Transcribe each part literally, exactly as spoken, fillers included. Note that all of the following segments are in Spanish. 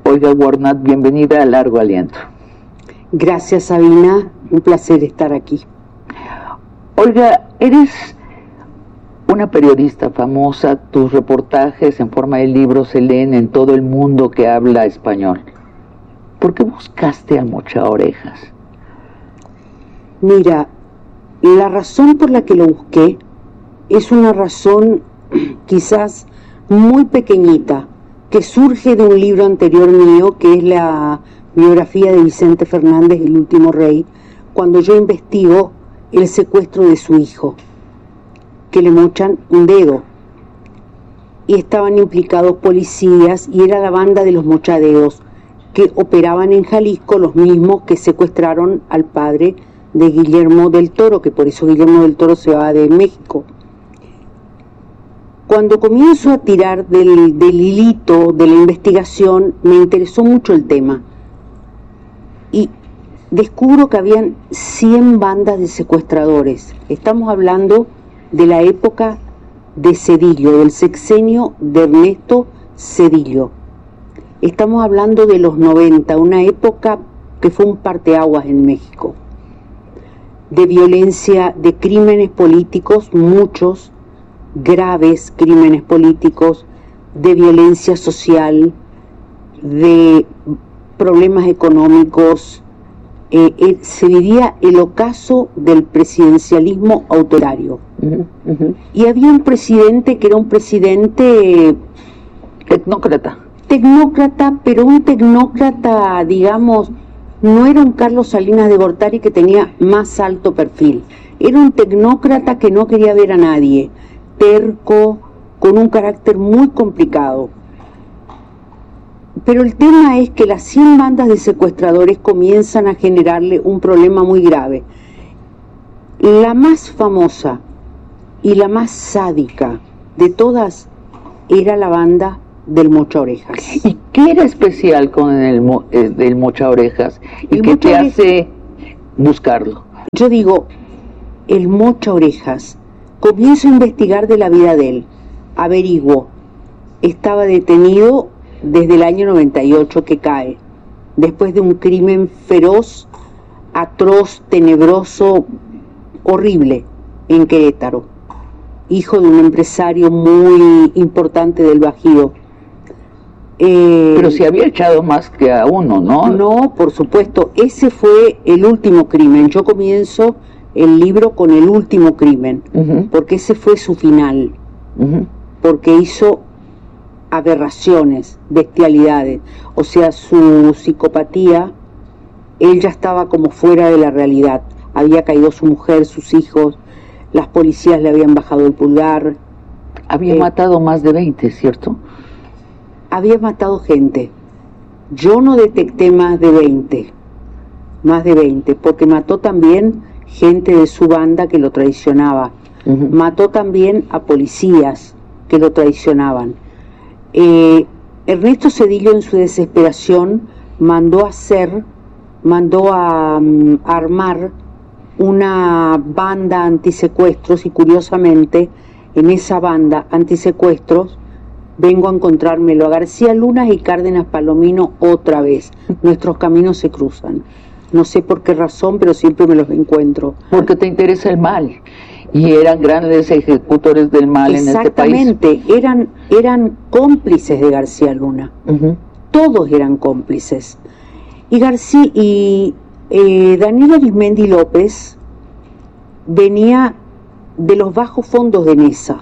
Olga Warnat, bienvenida a Largo Aliento. Gracias, Sabina, un placer estar aquí. Olga, eres una periodista famosa, tus reportajes en forma de libros se leen en todo el mundo que habla español. ¿Por qué buscaste al Mochaorejas? Mira, la razón por la que lo busqué es una razón quizás muy pequeñita, que surge de un libro anterior mío, que es la biografía de Vicente Fernández, El último rey, cuando yo investigo el secuestro de su hijo, que le mochan un dedo. Y estaban implicados policías, y era la banda de los mochadeos, que operaban en Jalisco, los mismos que secuestraron al padre de Guillermo del Toro, que por eso Guillermo del Toro se va de México. Cuando comienzo a tirar del, del hilito de la investigación, me interesó mucho el tema. Y descubro que habían cien bandas de secuestradores. Estamos hablando de la época de Zedillo, del sexenio de Ernesto Zedillo. Estamos hablando de los noventa, una época que fue un parteaguas en México. De violencia, de crímenes políticos, muchos, graves crímenes políticos, de violencia social, de problemas económicos. Eh, eh, se vivía el ocaso del presidencialismo autoritario. Uh-huh, uh-huh. Y había un presidente que era un presidente tecnócrata. Tecnócrata, pero un tecnócrata, digamos, no era un Carlos Salinas de Gortari que tenía más alto perfil. Era un tecnócrata que no quería ver a nadie, terco, con un carácter muy complicado. Pero el tema es que las cien bandas de secuestradores comienzan a generarle un problema muy grave. La más famosa y la más sádica de todas era la banda del Mochaorejas. ¿Y qué era especial con el mo, eh, del Mochaorejas? ¿Y el qué Mocha te hace buscarlo? Yo digo, el Mochaorejas, comienzo a investigar de la vida de él, averiguo, estaba detenido desde el año noventa y ocho que cae, después de un crimen feroz, atroz, tenebroso, horrible, en Querétaro, hijo de un empresario muy importante del Bajío. Eh, Pero se había echado más que a uno, ¿no? No, por supuesto, ese fue el último crimen. Yo comienzo el libro con el último crimen, uh-huh. porque ese fue su final, uh-huh. porque hizo aberraciones, bestialidades, o sea, su psicopatía, él ya estaba como fuera de la realidad, había caído su mujer, sus hijos, las policías le habían bajado el pulgar. Había eh, matado más de veinte, ¿cierto? Había matado gente. Yo no detecté más de veinte, más de veinte, porque mató también gente de su banda que lo traicionaba. Uh-huh. Mató también a policías que lo traicionaban. Eh, Ernesto Zedillo, en su desesperación, mandó a hacer, mandó a, um, a armar una banda antisecuestros, y curiosamente, en esa banda antisecuestros, vengo a encontrármelo a García Luna y Cárdenas Palomino otra vez. Nuestros caminos se cruzan. No sé por qué razón, pero siempre me los encuentro. Porque te interesa el mal. Y eran grandes ejecutores del mal en este país. Exactamente, eran, eran cómplices de García Luna. Uh-huh. Todos eran cómplices. Y García y eh, Daniel Arismendi López venía de los bajos fondos de Nesa.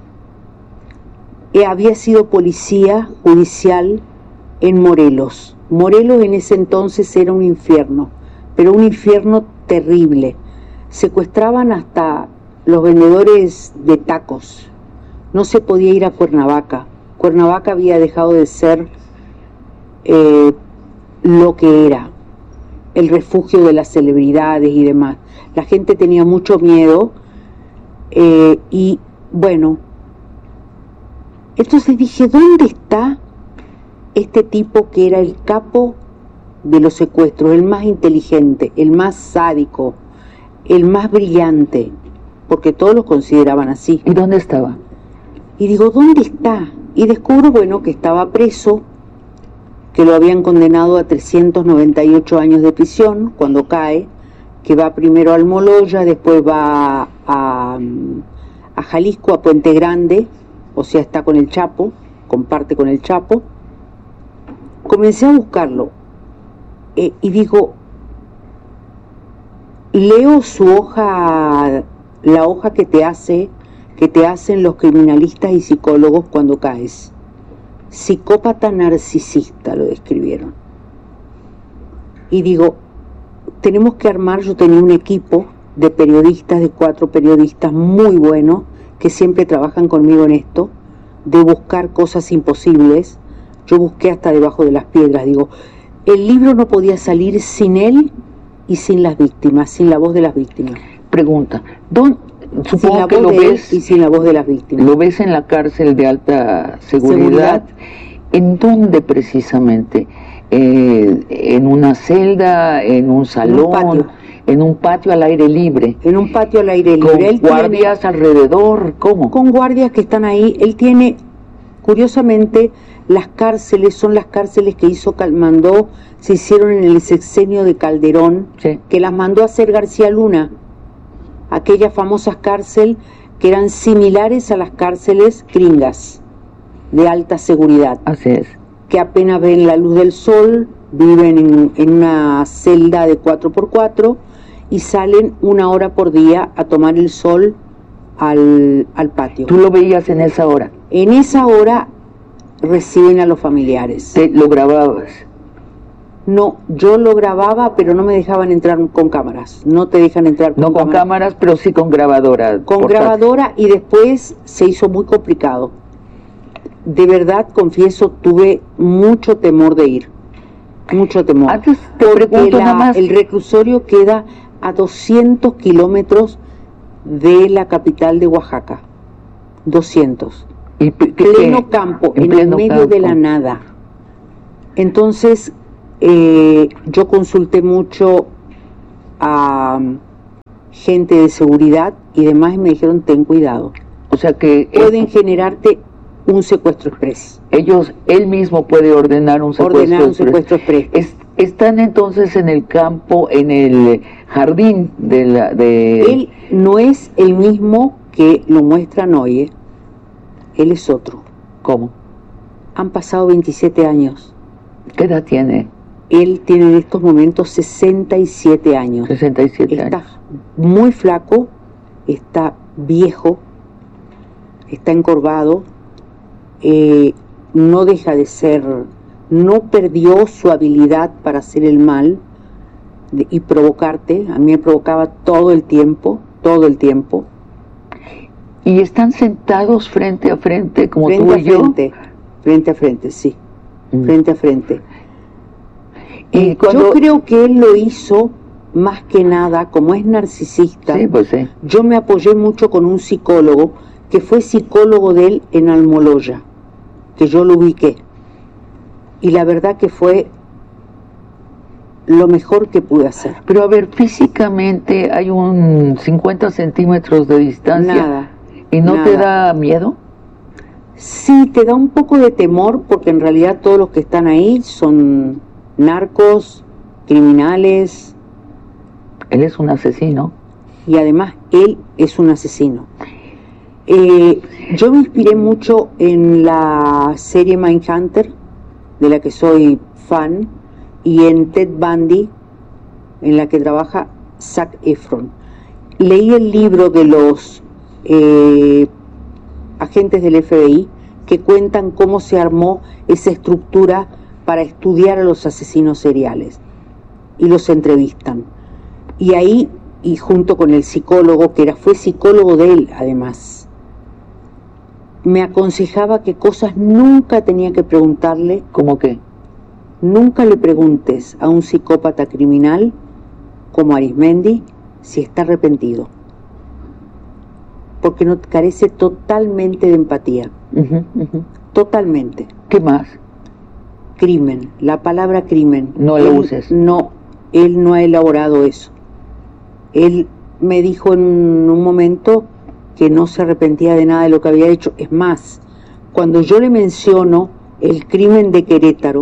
Eh, había sido policía judicial en Morelos. Morelos en ese entonces era un infierno, pero un infierno terrible. Secuestraban hasta los vendedores de tacos. No se podía ir a Cuernavaca. Cuernavaca había dejado de ser eh, lo que era, el refugio de las celebridades y demás. La gente tenía mucho miedo eh, y bueno, entonces dije, ¿dónde está este tipo que era el capo de los secuestros, el más inteligente, el más sádico, el más brillante? Porque todos lo consideraban así. ¿Y dónde estaba? Y digo, ¿dónde está? Y descubro, bueno, que estaba preso que lo habían condenado a trescientos noventa y ocho años de prisión cuando cae, que va primero a Almoloya, después va a, a Jalisco, a Puente Grande, o sea, está con el Chapo, comparte con el Chapo. Comencé a buscarlo eh, y digo, leo su hoja, la hoja que te hace, que te hacen los criminalistas y psicólogos cuando caes. Psicópata narcisista lo describieron. Y digo, tenemos que armar, yo tenía un equipo de periodistas, de cuatro periodistas muy buenos, que siempre trabajan conmigo en esto, de buscar cosas imposibles. Yo busqué hasta debajo de las piedras, digo, el libro no podía salir sin él y sin las víctimas, sin la voz de las víctimas. Pregunta, ¿dónde, supongo sin la que voz lo de ves él y sin la voz de las víctimas? Lo ves en la cárcel de alta seguridad. Seguridad. ¿En dónde precisamente? Eh, ¿En una celda, en un salón, En un patio. en un patio al aire libre? En un patio al aire ¿Con libre. Él guardias tiene, alrededor? ¿Cómo? con guardias que están ahí. Él tiene, curiosamente, las cárceles son las cárceles que hizo, mandó, se hicieron en el sexenio de Calderón, Sí. que las mandó a hacer García Luna, aquellas famosas cárceles que eran similares a las cárceles gringas de alta seguridad, Así es. que apenas ven la luz del sol, viven en, en una celda de cuatro por cuatro y salen una hora por día a tomar el sol al, al patio. ¿Tú lo veías en esa hora? En esa hora reciben a los familiares. ¿Te lo grababas? No, yo lo grababa, pero no me dejaban entrar con cámaras. No te dejan entrar con No con cámaras. cámaras, pero sí con grabadora. Con portátil. grabadora, y después se hizo muy complicado. De verdad, confieso, tuve mucho temor de ir. Mucho temor. Antes te Porque pregunto la- nada más. el reclusorio queda a doscientos kilómetros de la capital de Oaxaca. doscientos. ¿Y p- qué- Pleno qué? campo, en, el pleno medio de la campo. nada. Entonces, eh, yo consulté mucho a um, gente de seguridad y demás, y me dijeron, ten cuidado. O sea que Pueden eh, generarte un secuestro express. ellos, él mismo puede ordenar un secuestro. Ordenar un express. secuestro express. Es- están entonces en el campo, en el jardín de la... De... Él no es el mismo que lo muestran hoy, ¿eh? Él es otro. ¿Cómo? Han pasado veintisiete años. ¿Qué edad tiene? Él tiene en estos momentos sesenta y siete años. sesenta y siete Está años. muy flaco, está viejo, está encorvado, eh, no deja de ser, no perdió su habilidad para hacer el mal de- y provocarte. A mí me provocaba todo el tiempo, todo el tiempo. ¿Y están sentados frente a frente como frente tú a y yo? frente, frente a frente, sí, Mm. frente a frente. Y Eh, cuando... Yo creo que él lo hizo más que nada, como es narcisista. Sí, pues sí. Yo me apoyé mucho con un psicólogo que fue psicólogo de él en Almoloya, que yo lo ubiqué. Y la verdad que fue lo mejor que pude hacer. Pero a ver, físicamente hay un cincuenta centímetros de distancia. Nada. ¿Y no nada. te da miedo? Sí, te da un poco de temor, porque en realidad todos los que están ahí son narcos, criminales, Él es un asesino. y además él es un asesino. Eh, yo me inspiré mucho en la serie Mindhunter, de la que soy fan, y en Ted Bundy, en la que trabaja Zac Efron. Leí el libro de los eh, agentes del F B I que cuentan cómo se armó esa estructura para estudiar a los asesinos seriales, y los entrevistan. Y ahí, y junto con el psicólogo, que era, fue psicólogo de él además, me aconsejaba que cosas nunca tenía que preguntarle. ¿Cómo qué? Nunca le preguntes a un psicópata criminal como Arismendi si está arrepentido, porque no carece totalmente de empatía, Ujú, ujú. totalmente. ¿Qué más? Crimen, la palabra crimen. No la Él uses. No, él no ha elaborado eso. Él me dijo en un momento que no se arrepentía de nada de lo que había hecho. Es más, cuando yo le menciono el crimen de Querétaro,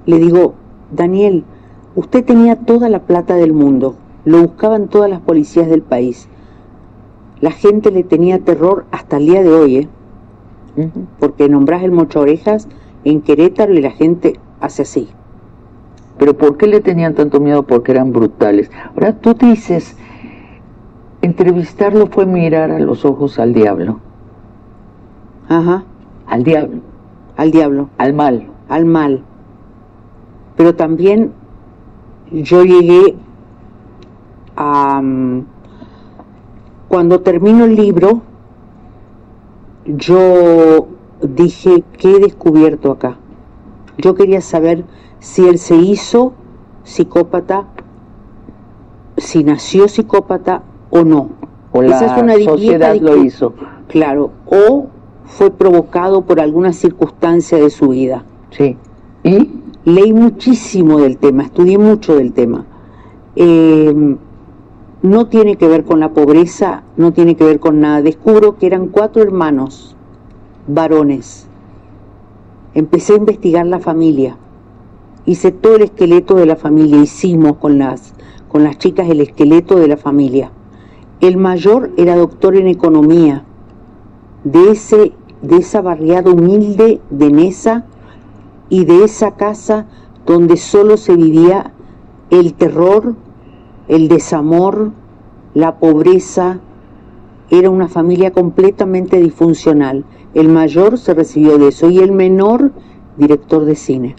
Le digo, Daniel, usted tenía toda la plata del mundo, lo buscaban todas las policías del país. La gente le tenía terror hasta el día de hoy, ¿eh? Uh-huh. Porque nombrás el Mocha Orejas en Querétaro y la gente hace así. ¿Pero por qué le tenían tanto miedo? Porque eran brutales. Ahora tú dices, entrevistarlo fue mirar a los ojos al diablo. Ajá. Al diablo. Al diablo. Al mal. Al mal. Pero también yo llegué a... Um, cuando termino el libro, yo dije, ¿qué he descubierto acá? Yo quería saber si él se hizo psicópata, si nació psicópata o no. O la Esa es una sociedad lo hizo. Claro, o fue provocado por alguna circunstancia de su vida. Sí. ¿Y? Leí muchísimo del tema, estudié mucho del tema. Eh, no tiene que ver con la pobreza, no tiene que ver con nada. Descubro que eran cuatro hermanos, varones. Empecé a investigar la familia. Hice todo el esqueleto de la familia, hicimos con las, con las chicas el esqueleto de la familia. El mayor era doctor en economía, de, ese, de esa barriada humilde de Nesa y de esa casa donde solo se vivía el terror, el desamor, la pobreza. Era una familia completamente disfuncional. El mayor se recibió de eso y el menor, director de cine.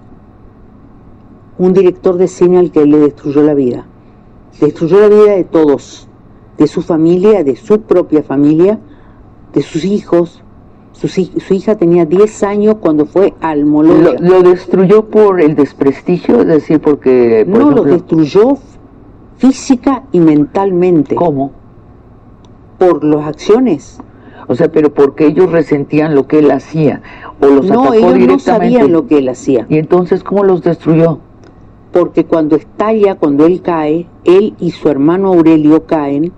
Un director de cine al que le destruyó la vida. Destruyó la vida de todos, de su familia, de su propia familia, de sus hijos. Su, su hija tenía diez años cuando fue a Almoloya. ¿Lo, ¿Lo destruyó por el desprestigio? Es decir, porque... Por no, ejemplo, lo destruyó física y mentalmente. ¿Cómo? Por las acciones. O sea, pero porque ellos resentían lo que él hacía, o los no, atacó ellos directamente. No sabían lo que él hacía. ¿Y entonces cómo los destruyó? Porque cuando estalla, cuando él cae, él y su hermano Aurelio caen,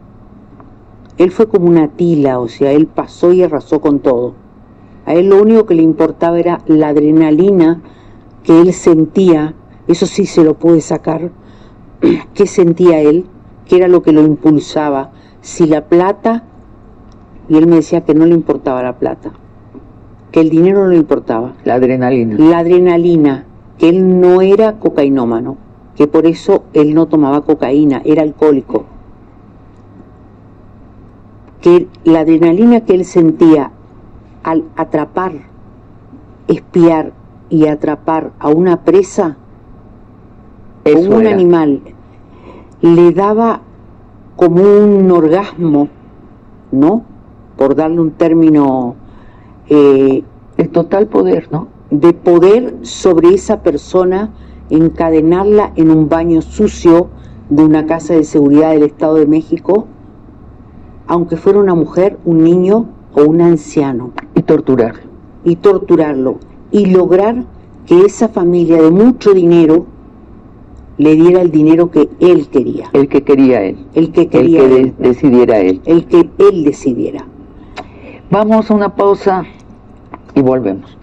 él fue como una tila, o sea, él pasó y arrasó con todo. A él lo único que le importaba era la adrenalina que él sentía, eso sí se lo pude sacar, qué sentía él, qué era lo que lo impulsaba, si la plata, y él me decía que no le importaba la plata, que el dinero no le importaba. La adrenalina. La adrenalina, que él no era cocainómano, que por eso él no tomaba cocaína, era alcohólico. Que la adrenalina que él sentía al atrapar, espiar y atrapar a una presa, Eso o un era. animal, le daba como un orgasmo, ¿no? Por darle un término... Eh, el total poder, ¿no? De poder sobre esa persona, encadenarla en un baño sucio de una casa de seguridad del Estado de México, aunque fuera una mujer, un niño o un anciano. Y torturarlo. Y torturarlo. Y lograr que esa familia de mucho dinero le diera el dinero que él quería. El que quería él. El que quería El que él. De- decidiera él. El que él decidiera. Vamos a una pausa y volvemos.